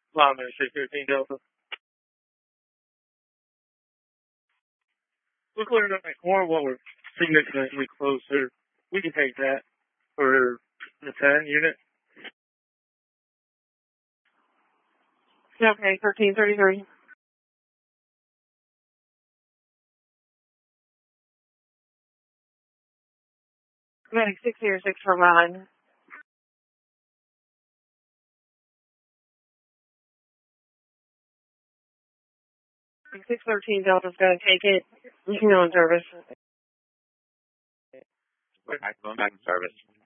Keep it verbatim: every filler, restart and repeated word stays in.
Lima six thirteen Delta. We're clearing up that corner while we're significantly closer. We can take that for the ten unit. Okay, thirteen thirty-three. Medic six zero six for mine. six thirteen Delta's going to take it. You can go in service. Going back in service.